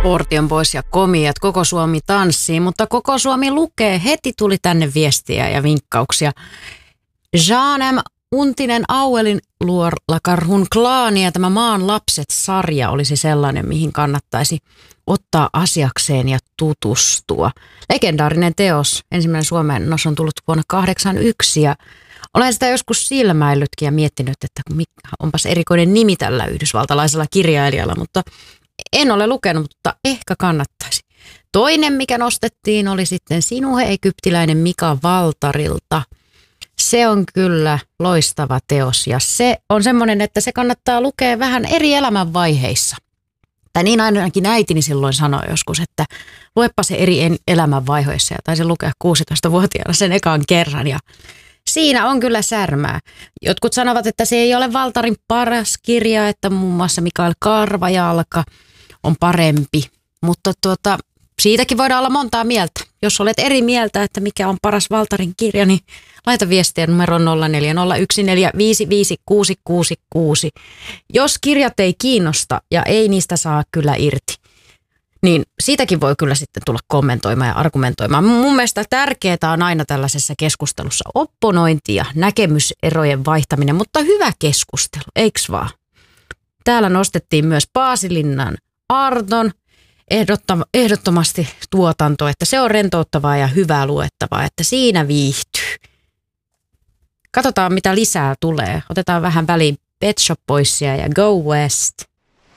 Portion Boys ja Komiat, koko Suomi tanssii, mutta koko Suomi lukee. Heti tuli tänne viestiä ja vinkkauksia. Jeanem Untinen Auelin luolakarhun klaani ja tämä Maan lapset-sarja olisi sellainen, mihin kannattaisi ottaa asiakseen ja tutustua. Legendaarinen teos, ensimmäinen suomennos on tullut vuonna 1981 ja olen sitä joskus silmäillytkin ja miettinyt, että onpas erikoinen nimi tällä yhdysvaltalaisella kirjailijalla, mutta en ole lukenut, mutta ehkä kannattaisi. Toinen, mikä nostettiin, oli sitten Sinuhe egyptiläinen Mika Valtarilta. Se on kyllä loistava teos ja se on semmoinen, että se kannattaa lukea vähän eri elämänvaiheissa. Tai niin ainakin äitini silloin sanoi joskus, että luepa se eri elämänvaiheissa ja taisin lukea 16-vuotiaana sen ekan kerran ja siinä on kyllä särmää. Jotkut sanovat, että se ei ole Valtarin paras kirja, että muun muassa Mikael Karvajalka on parempi, mutta siitäkin voidaan olla montaa mieltä. Jos olet eri mieltä, että mikä on paras Valtarin kirja, niin laita viestiä numero 0401455666. Jos kirjat ei kiinnosta ja ei niistä saa kyllä irti, niin siitäkin voi kyllä sitten tulla kommentoimaan ja argumentoimaan. Mun mielestä tärkeää on aina tällaisessa keskustelussa opponointi ja näkemyserojen vaihtaminen, mutta hyvä keskustelu, eiks vaan? Täällä nostettiin myös Paasilinnan Arton ehdottomasti tuotanto, että se on rentouttavaa ja hyvää luettavaa, että siinä viihtyy. Katsotaan, mitä lisää tulee. Otetaan vähän väliin Pet Shop Boysia ja Go West.